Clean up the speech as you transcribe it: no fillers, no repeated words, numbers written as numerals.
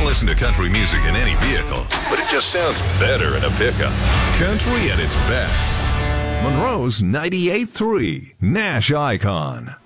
listen to country music in any vehicle, but it just sounds better in a pickup. Country at its best. Monroe's 98.3 Nash Icon.